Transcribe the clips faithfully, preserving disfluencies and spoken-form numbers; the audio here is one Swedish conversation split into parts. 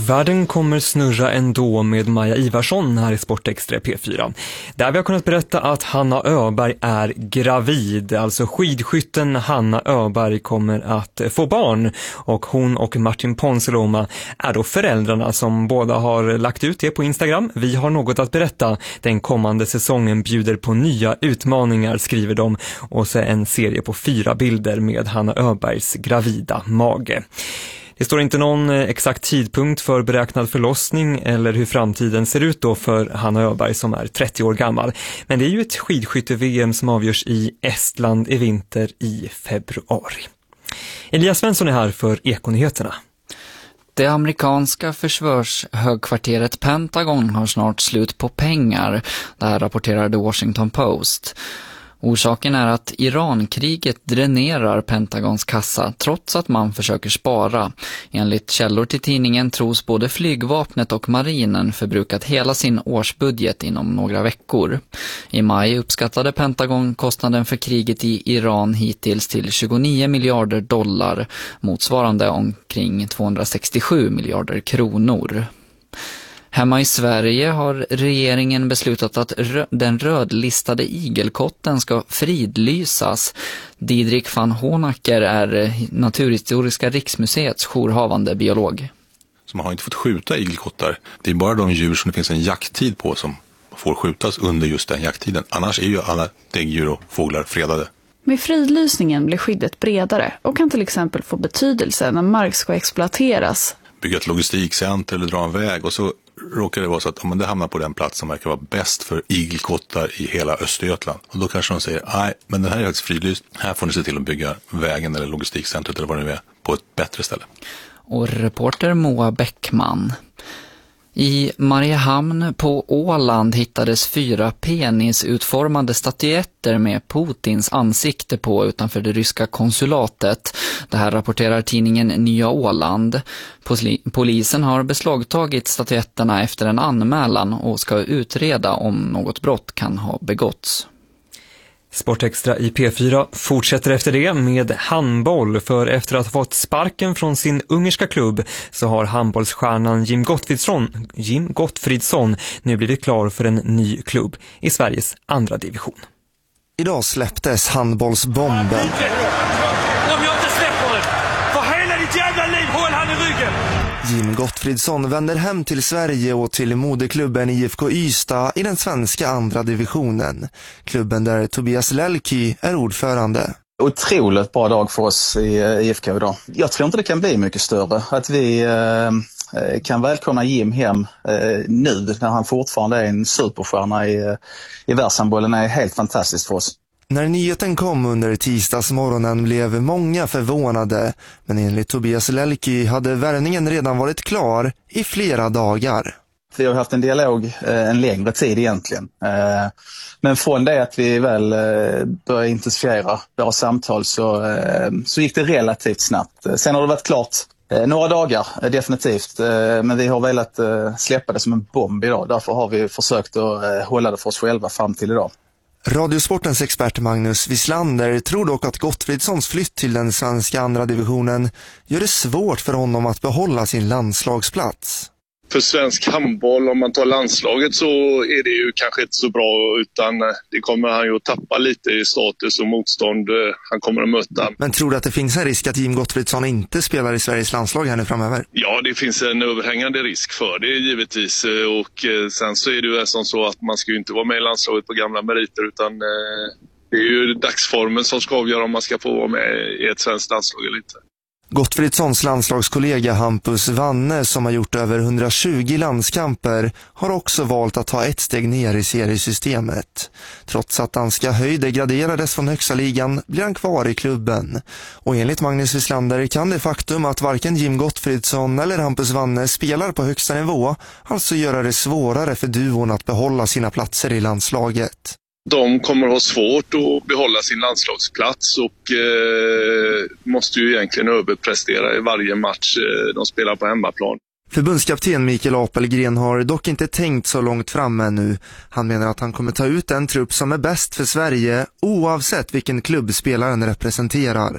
Världen kommer snurra ändå med Maja Ivarsson här i Sportextra P fyra. Där vi har kunnat berätta att Hanna Öberg är gravid. Alltså skidskytten Hanna Öberg kommer att få barn. Och hon och Martin Ponsiluoma är då föräldrarna som båda har lagt ut det på Instagram. Vi har något att berätta. Den kommande säsongen bjuder på nya utmaningar, skriver de. Och så en serie på fyra bilder med Hanna Öbergs gravida mage. Det står inte någon exakt tidpunkt för beräknad förlossning eller hur framtiden ser ut då för Hanna Öberg som är trettio år gammal. Men det är ju ett skidskytte-V M som avgörs i Estland i vinter i februari. Elias Svensson är här för Ekonyheterna. Det amerikanska försvarshögkvarteret Pentagon har snart slut på pengar. Det här rapporterar The Washington Post. Orsaken är att Irankriget dränerar Pentagons kassa trots att man försöker spara. Enligt källor till tidningen tros både flygvapnet och marinen förbrukat hela sin årsbudget inom några veckor. I maj uppskattade Pentagon kostnaden för kriget i Iran hittills till tjugonio miljarder dollar, motsvarande omkring tvåhundrasextiosju miljarder kronor. Hemma i Sverige har regeringen beslutat att rö- den rödlistade igelkotten ska fridlysas. Didrik van Honacker är Naturhistoriska riksmuseets jourhavande biolog. Så man har inte fått skjuta igelkottar. Det är bara de djur som det finns en jakttid på som får skjutas under just den jakttiden. Annars är ju alla däggdjur och fåglar fredade. Med fridlysningen blir skyddet bredare och kan till exempel få betydelse när mark ska exploateras. Bygga ett logistikcenter eller dra en väg och så råkar det vara så att om det hamnar på den plats som verkar vara bäst för igelkottar i hela Östergötland. Och då kanske de säger, nej men den här är faktiskt fridlyst. Här får ni se till att bygga vägen eller logistikcentret eller vad det nu är på ett bättre ställe. Och reporter Moa Bäckman. I Mariehamn på Åland hittades fyra penisutformade statyetter med Putins ansikte på utanför det ryska konsulatet. Det här rapporterar tidningen Nya Åland. Polisen har beslagtagit statyetterna efter en anmälan och ska utreda om något brott kan ha begåtts. Sportextra i P fyra fortsätter efter det med handboll, för efter att ha fått sparken från sin ungerska klubb så har handbollsstjärnan Jim Gottfridsson, Jim Gottfridsson nu blivit klar för en ny klubb i Sveriges andra division. Idag släpptes handbollsbomben. Jim Gottfridsson vänder hem till Sverige och till moderklubben I F K Ystad i den svenska andra divisionen. Klubben där Tobias Lelky är ordförande. Otroligt bra dag för oss i I F K idag. Jag tror inte det kan bli mycket större. Att vi eh, kan välkomna Jim hem eh, nu när han fortfarande är en superstjärna i, i världshandbollen är helt fantastiskt för oss. När nyheten kom under tisdagsmorgonen blev många förvånade, men enligt Tobias Lelky hade värvningen redan varit klar i flera dagar. Vi har haft en dialog en längre tid egentligen, men från det att vi väl började intensifiera våra samtal så, så gick det relativt snabbt. Sen har det varit klart några dagar definitivt, men vi har velat släppa det som en bomb idag. Därför har vi försökt att hålla det för oss själva fram till idag. Radiosportens expert Magnus Wislander tror dock att Gottfridssons flytt till den svenska andra divisionen gör det svårt för honom att behålla sin landslagsplats. För svensk handboll, om man tar landslaget, så är det ju kanske inte så bra, utan det kommer han ju att tappa lite i status och motstånd han kommer att möta. Men tror du att det finns en risk att Jim Gottfridsson inte spelar i Sveriges landslag här nu framöver? Ja, det finns en överhängande risk för det givetvis, och sen så är det ju som så att man ska ju inte vara med i landslaget på gamla meriter, utan det är ju dagsformen som ska avgöra om man ska få vara med i ett svenskt landslag eller inte. Gottfridssons landslagskollega Hampus Wanne, som har gjort över hundratjugo landskamper, har också valt att ta ett steg ner i seriesystemet. Trots att danska höjd degraderades från högsta ligan blir han kvar i klubben. Och enligt Magnus Wislander kan det faktum att varken Jim Gottfridsson eller Hampus Wanne spelar på högsta nivå alltså göra det svårare för duon att behålla sina platser i landslaget. De kommer att ha svårt att behålla sin landslagsplats och eh, måste ju egentligen överprestera i varje match eh, de spelar på hemmaplan. Förbundskapten Mikael Apelgren har dock inte tänkt så långt fram ännu. Han menar att han kommer ta ut den trupp som är bäst för Sverige oavsett vilken klubb spelaren representerar.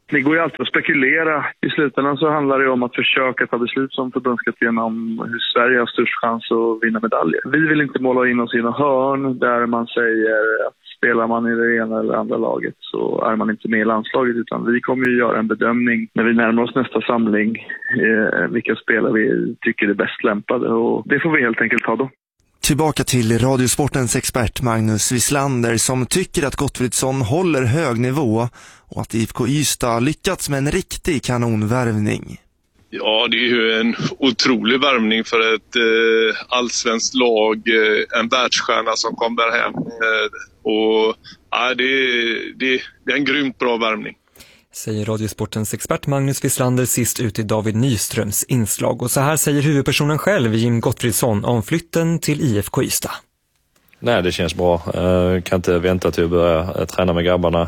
Det går ju alltid att spekulera. I slutändan så handlar det om att försöka ta beslut som förbundskapten om hur Sverige har störst chans att vinna medaljer. Vi vill inte måla in oss i en hörn där man säger att spelar man i det ena eller andra laget så är man inte med i landslaget, utan vi kommer ju göra en bedömning när vi närmar oss nästa samling eh, vilka spelare vi tycker är bäst lämpade, och det får vi helt enkelt ta då. Tillbaka till Radiosportens expert Magnus Wislander som tycker att Gottfridsson håller hög nivå och att I F K Ystad lyckats med en riktig kanonvärvning. Ja, det är ju en otrolig värvning för ett eh, allsvenskt lag, eh, en världsstjärna som kommer hem. Eh, och ja, det, det, det är en grymt bra värvning. Säger Radiosportens expert Magnus Wislander sist ut i David Nyströms inslag. Och så här säger huvudpersonen själv, Jim Gottfridsson, om flytten till I F K Ystad. Nej, det känns bra. Jag kan inte vänta till att börja träna med grabbarna.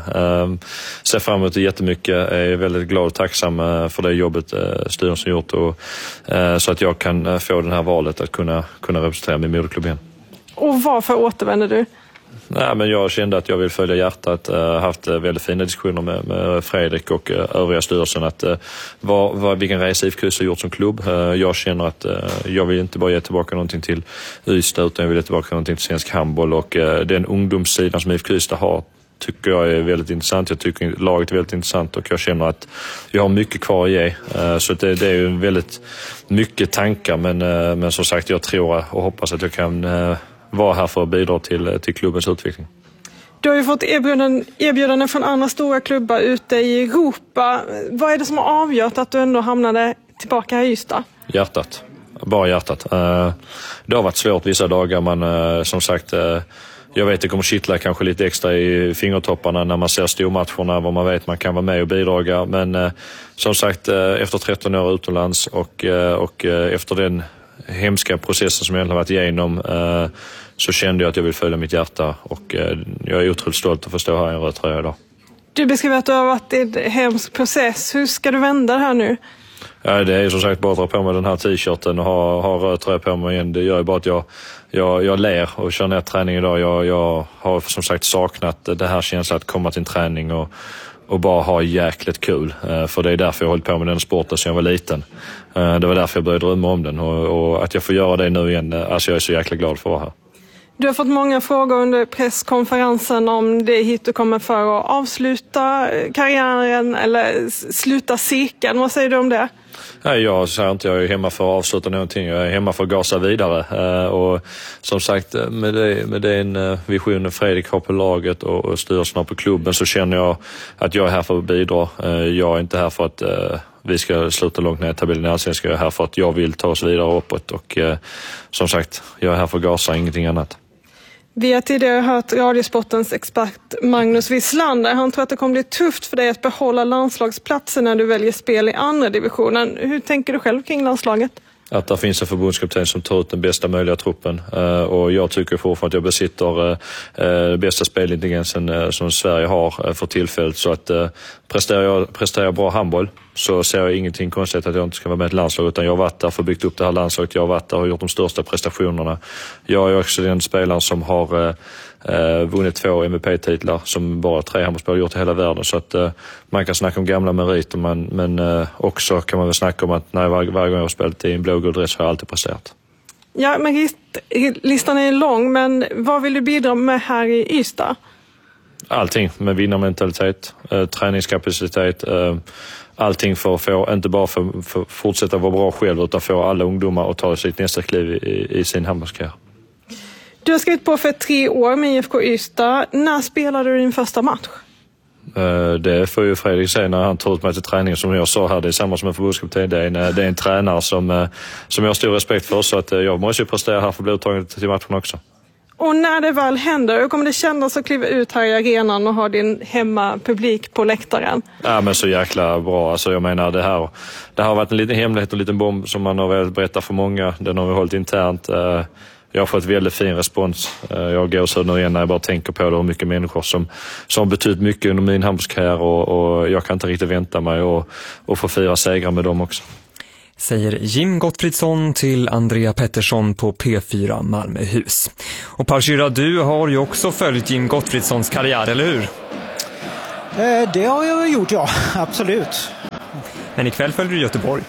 Ser fram emot det jättemycket. Jag är väldigt glad och tacksam för det jobbet styrelsen gjort. Och, så att jag kan få det här valet att kunna, kunna representera min moderklubb igen. Och varför återvänder du? Nej, men jag kände att jag vill följa hjärtat. Jag har haft väldigt fina diskussioner med, med Fredrik och övriga styrelsen att vad, vad, vilken resa I F K Ystad har gjort som klubb. Jag känner att jag vill inte bara ge tillbaka någonting till Ystad, utan jag vill ge tillbaka någonting till svensk handboll, och den ungdomssidan som I F K Ystad har tycker jag är väldigt intressant. Jag tycker laget är väldigt intressant och jag känner att jag har mycket kvar att ge. Så det, det är ju väldigt mycket tankar, men, men som sagt, jag tror och hoppas att jag kan vara här för att bidra till, till klubbens utveckling. Du har ju fått erbjudanden, erbjudanden från andra stora klubbar ute i Europa. Vad är det som har avgjort att du ändå hamnade tillbaka i Ystad? Hjärtat. Bara hjärtat. Det har varit svårt vissa dagar, men som sagt, jag vet att det kommer kittla kanske lite extra i fingertopparna när man ser stormatcherna, vad man vet man kan vara med och bidraga. Men som sagt, efter tretton år utomlands och, och efter den hemska processen som jag har varit igenom, eh, så kände jag att jag vill följa mitt hjärta, och eh, jag är otroligt stolt att få stå här i en röd tröja idag. Du beskriver att du har varit i en hemsk process. Hur ska du vända det här nu? Ja, det är som sagt bara att dra på mig den här t-shirten och ha, ha röd tröja på mig igen. Det gör ju bara att jag, jag, jag ler och kör ner träning idag. Jag, jag har som sagt saknat det här känslan att komma till en träning och och bara ha jäkligt kul. För det är därför jag hållit på med den sporten sedan jag var liten. Det var därför jag började drömma om den. Och, och att jag får göra det nu igen, alltså jag är så jäkla glad för att vara här. Du har fått många frågor under presskonferensen om det hit du kommer för att avsluta karriären eller sluta cirkeln. Vad säger du om det? Nej, jag säger inte jag är hemma för att avsluta någonting. Jag är hemma för att gasa vidare. Och som sagt, med, det, med den visionen Fredrik har på laget och styrelsen har på klubben, så känner jag att jag är här för att bidra. Jag är inte här för att vi ska sluta långt ner i tabellen i Allsvenskan. Jag är här för att jag vill ta oss vidare uppåt. Och som sagt, jag är här för att gasa, ingenting annat. Vi har tidigare hört Radiosportens expert Magnus Wislander. Han tror att det kommer bli tufft för dig att behålla landslagsplatsen när du väljer spel i andra divisionen. Hur tänker du själv kring landslaget? Att det finns en förbundskapten som tar ut den bästa möjliga truppen. Och jag tycker fortfarande att jag besitter den bästa spelintelligensen som Sverige har för tillfället. Så att presterar jag, presterar jag bra handboll, så ser jag ingenting konstigt att jag inte ska vara med i ett landslag, utan jag har varit där för byggt upp det här landslaget. Jag har varit där och gjort de största prestationerna. Jag är också den spelaren som har eh, vunnit två M V P-titlar som bara tre handbollsspelare gjort i hela världen. Så att eh, man kan snacka om gamla meriter, men, men eh, också kan man väl snacka om att när varje, varje gång jag har spelat i en blågul dress har jag alltid presterat. Ja, men listan är lång, men vad vill du bidra med här i Ystad? Allting med vinnarmentalitet, eh, träningskapacitet, eh, allting för att få, inte bara för, för fortsätta vara bra själv, utan få alla ungdomar att ta sitt nästa kliv i, i sin handbollskarriär. Du har skrivit på för tre år med I F K Ystad. När spelade du din första match? Uh, det får ju Fredrik säga när han tar ut mig till träning. Som jag sa här, det är samma som en förbundskapten. Det är en, det är en tränare som, uh, som jag har stor respekt för, så att uh, jag måste ju prestera här för att bli uttagen till matchen också. Och när det väl händer, hur kommer det kännas att kliva ut här i arenan och ha din hemmapublik på läktaren? Ja, men så jäkla bra. Alltså jag menar, det här, det har varit en liten hemlighet och en liten bomb som man har velat berätta för många. Den har vi hållit internt. Jag har fått väldigt fin respons. Jag går så nu igen när jag bara tänker på det, och mycket människor som, som har betytt mycket under min handbollskarriär, och, och jag kan inte riktigt vänta mig och, och få fira segrar med dem också. Säger Jim Gottfridsson till Andrea Pettersson på P fyra Malmöhus. Och Parshira, du har ju också följt Jim Gottfridssons karriär, eller hur? Eh, det har jag gjort, ja. Absolut. Men ikväll följer du Göteborg.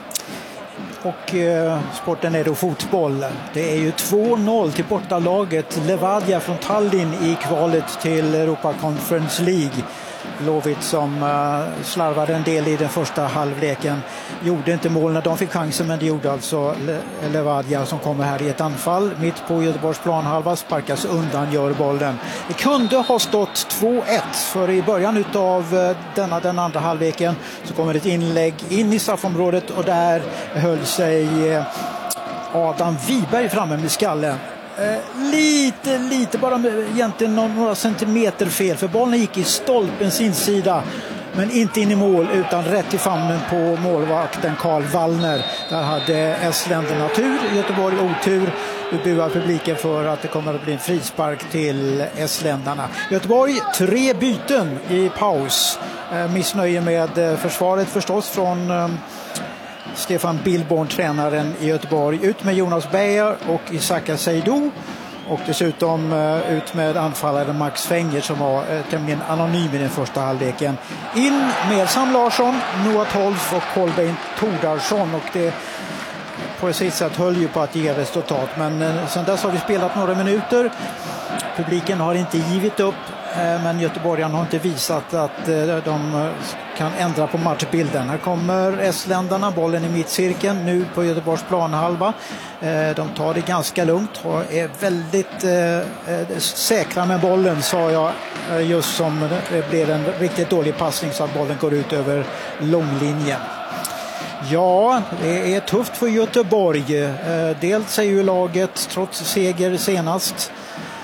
Och eh, sporten är då fotboll. Det är ju två noll till bortalaget Levadia från Tallinn i kvalet till Europa Conference League. Lovit som uh, slarvade en del i den första halvleken. Gjorde inte mål när de fick chansen, men det gjorde alltså Le- Levadia som kommer här i ett anfall. Mitt på Göteborgs planhalva sparkas undan, gör bollen. Det kunde ha stått två ett, för i början av uh, denna, den andra halvleken så kommer ett inlägg in i straffområdet och där höll sig uh, Adam Wiberg framme med skallen. Eh, lite, lite, bara egentligen några centimeter fel, för bollen gick i stolpens insida, men inte in i mål utan rätt i famnen på målvakten Karl Wallner. Där hade estländerna tur, Göteborg otur. Nu buar publiken för att det kommer att bli en frispark till estländarna. Göteborg, tre byten i paus. Eh, missnöje med eh, försvaret förstås från eh, Stefan Billborn, tränaren i Göteborg. Ut med Jonas Beyer och Isaka Seydou. Och dessutom uh, ut med anfallaren Max Fenger som var uh, tämligen anonym i den första halvleken. In med Sam Larsson, Noah Tolf och Kolbeinn Tordarsson. Och det på sitt sätt höll ju på att ge resultat. Men uh, sen dess har vi spelat några minuter. Publiken har inte givit upp. Men Göteborgarna har inte visat att de kan ändra på matchbilden. Här kommer estländarna, bollen i mittcirkeln nu på Göteborgs planhalva. De tar det ganska lugnt och är väldigt eh, säkra med bollen, sa jag, just som det blev en riktigt dålig passning så att bollen går ut över långlinjen. Ja, det är tufft för Göteborg. Dels är ju laget trots seger senast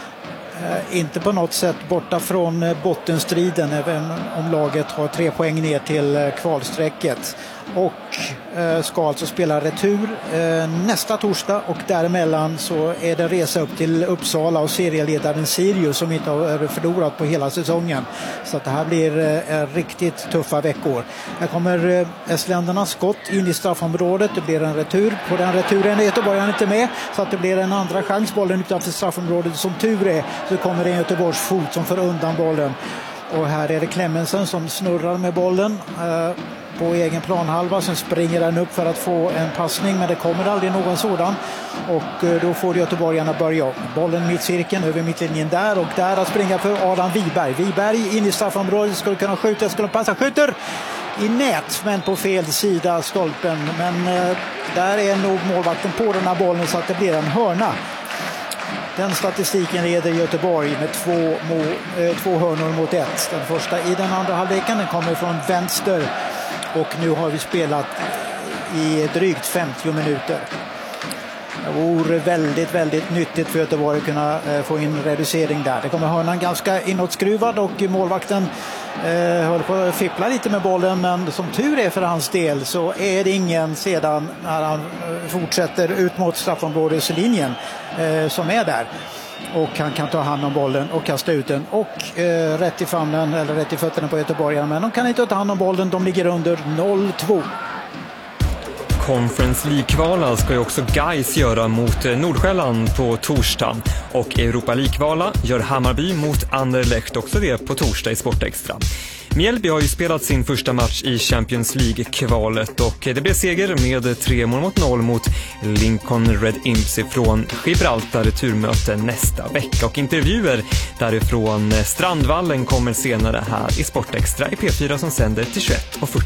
inte på något sätt borta från bottenstriden, även om laget har tre poäng ner till kvalsträcket. Och eh, ska alltså spela retur eh, nästa torsdag, och däremellan så är det resa upp till Uppsala och serieledaren Sirius som inte har förlorat på hela säsongen. Så att det här blir eh, riktigt tuffa veckor. Här kommer eh, estländarnas skott in i straffområdet. Det blir en retur. På den returen är Göteborg inte med, så att det blir en andra chans. Bollen utanför straffområdet, som tur är så kommer det en Göteborgs fot som för undan bollen. Och här är det Clemmensen som snurrar med bollen eh, på egen planhalva. Sen springer den upp för att få en passning, men det kommer aldrig någon sådan. Och eh, då får Göteborgarna börja upp. Bollen mittcirkeln över mittlinjen där, och där att springa för Adam Wiberg. Wiberg in i straffområdet, skulle kunna skjuta, skulle passa, skjuter i nät, men på fel sida stolpen. Men eh, där är nog målvakten på den här bollen så att det blir en hörna. Den statistiken leder Göteborg med två, må, eh, två hörnor mot ett. Den första i den andra halvleken, den kommer från vänster. Och nu har vi spelat i drygt femtio minuter. Det vore väldigt, väldigt nyttigt för Göteborg att kunna eh, få in reducering där. Det kommer hörnan ganska inåtskruvad, och målvakten eh, håller på att fippla lite med bollen. Men som tur är för hans del så är det ingen sedan när han eh, fortsätter ut mot straffområdeslinjen eh, som är där. Och han kan ta hand om bollen och kasta ut den. Och eh, rätt i famnen, eller rätt i fötterna på Göteborgarna. Men de kan inte ta hand om bollen, de ligger under noll två. Conference League-kvala ska ju också Gais göra mot Nordsjälland på torsdag. Och Europa League-kvala gör Hammarby mot Anderlecht, också det på torsdag i Sportextra. Mjällby har ju spelat sin första match i Champions League-kvalet, och det blev seger med tre mål mot noll mot Lincoln Red Imps från Gibraltar. Returmöte nästa vecka, och intervjuer därifrån Strandvallen kommer senare här i Sportextra i P fyra som sänder till tjugoett och fyrtio.